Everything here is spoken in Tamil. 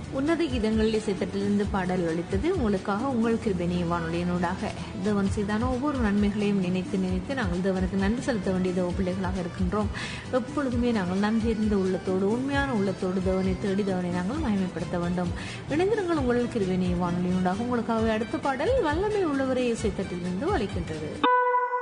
உன்னத கீதங்கள் இசைத்தட்டிலிருந்து பாடல் ஒலித்தது. உங்களுக்காக உங்கள் கிருபை வானொலியினூடாக தேவன் செய்தான ஒவ்வொரு நன்மைகளையும் நினைத்து நினைத்து நாங்கள் தேவனுக்கு நன்றி செலுத்த வேண்டிய தேவ பிள்ளைகளாக இருக்கின்றோம். எப்பொழுதுமே நாங்கள் நன்றி அறிந்த உள்ளத்தோடு உண்மையான உள்ளத்தோடு தேவனை தேடி தேவனை நாங்கள் மகிமைப்படுத்த வேண்டும். இணைந்திருங்கள் உங்கள் கிருபை வானொலியினூடாக. உங்களுக்காக அடுத்த பாடல் வல்லமை உள்ளவரே இசைத்தட்டிலிருந்து ஒலிக்கின்றது.